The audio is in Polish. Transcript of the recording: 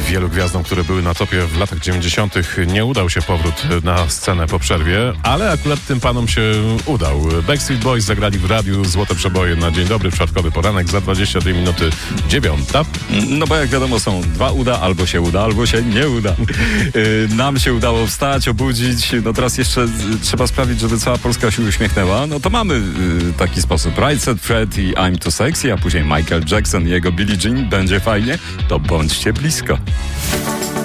Wielu gwiazdom, które były na topie w latach 90. nie udał się powrót na scenę po przerwie, ale akurat tym panom się udał. Backstreet Boys zagrali w radiu Złote Przeboje na Dzień Dobry, czwartkowy poranek za 22 minuty 9. No bo jak wiadomo, są dwa uda, albo się nie uda. Nam się udało wstać, obudzić, no teraz jeszcze trzeba sprawić, żeby cała Polska się uśmiechnęła. No to mamy taki sposób. Right Said Fred i I'm Too Sexy, a później Michael Jackson i jego Billie Jean. Będzie fajnie, to bądźcie blisko.